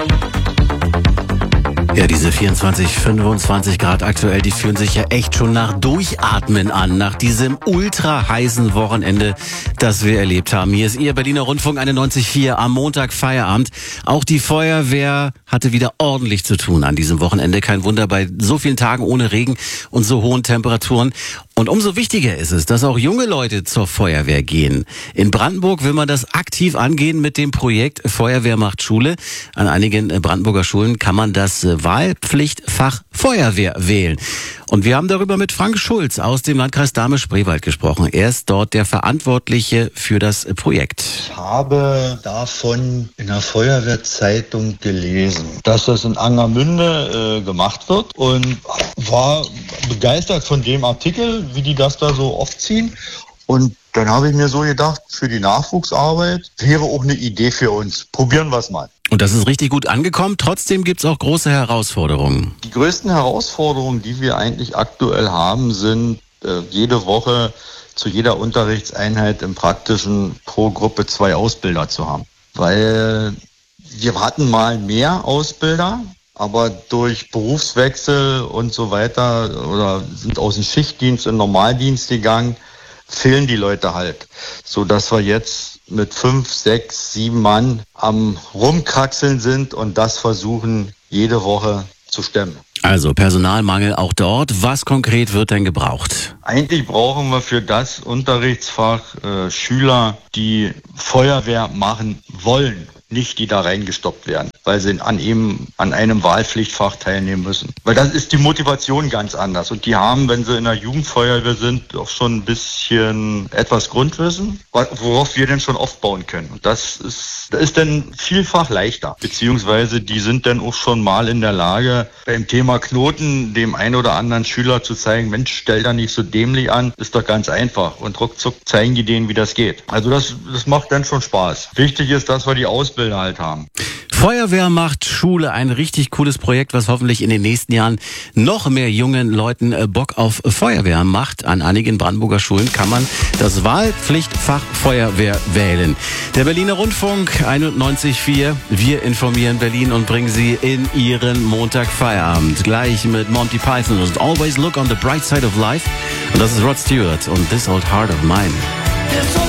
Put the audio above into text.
Ja, diese 24, 25 Grad aktuell, die fühlen sich ja echt schon nach Durchatmen an, nach diesem ultra heißen Wochenende, das wir erlebt haben. Hier ist Ihr Berliner Rundfunk 91.4 am Montag Feierabend. Auch die Feuerwehr hatte wieder ordentlich zu tun an diesem Wochenende. Kein Wunder bei so vielen Tagen ohne Regen und so hohen Temperaturen. Und umso wichtiger ist es, dass auch junge Leute zur Feuerwehr gehen. In Brandenburg will man das aktiv angehen mit dem Projekt Feuerwehr macht Schule. An einigen Brandenburger Schulen kann man das Wahlpflichtfach Feuerwehr wählen. Und wir haben darüber mit Frank Schulz aus dem Landkreis Dahme-Spreewald gesprochen. Er ist dort der Verantwortliche für das Projekt. Ich habe davon in der Feuerwehrzeitung gelesen, dass das in Angermünde gemacht wird und war begeistert von dem Artikel, wie die das da so aufziehen. Und dann habe ich mir so gedacht, für die Nachwuchsarbeit wäre auch eine Idee für uns. Probieren wir es mal. Und das ist richtig gut angekommen. Trotzdem gibt's auch große Herausforderungen. Die größten Herausforderungen, die wir eigentlich aktuell haben, sind jede Woche zu jeder Unterrichtseinheit im Praktischen pro Gruppe 2 Ausbilder zu haben. Weil wir hatten mal mehr Ausbilder, aber durch Berufswechsel und so weiter oder sind aus dem Schichtdienst in den Normaldienst gegangen, fehlen die Leute halt. So dass wir jetzt mit 5, 6, 7 Mann am Rumkraxeln sind und das versuchen, jede Woche zu stemmen. Also Personalmangel auch dort. Was konkret wird denn gebraucht? Eigentlich brauchen wir für das Unterrichtsfach Schüler, die Feuerwehr machen wollen, nicht die da reingestoppt werden, weil sie an einem Wahlpflichtfach teilnehmen müssen. Weil das ist die Motivation ganz anders. Und die haben, wenn sie in der Jugendfeuerwehr sind, auch schon ein bisschen etwas Grundwissen, worauf wir dann schon aufbauen können. Und das ist dann vielfach leichter. Beziehungsweise die sind dann auch schon mal in der Lage, beim Thema Knoten dem einen oder anderen Schüler zu zeigen, Mensch, stell da nicht so dämlich an, ist doch ganz einfach. Und ruckzuck zeigen die denen, wie das geht. Also das macht dann schon Spaß. Wichtig ist, dass wir die Ausbildung halt haben. Feuerwehr macht Schule, ein richtig cooles Projekt, was hoffentlich in den nächsten Jahren noch mehr jungen Leuten Bock auf Feuerwehr macht. An einigen Brandenburger Schulen kann man das Wahlpflichtfach Feuerwehr wählen. Der Berliner Rundfunk 91.4. Wir informieren Berlin und bringen Sie in Ihren Montagfeierabend. Gleich mit Monty Python und Always Look on the Bright Side of Life. Und das ist Rod Stewart und This Old Heart of Mine.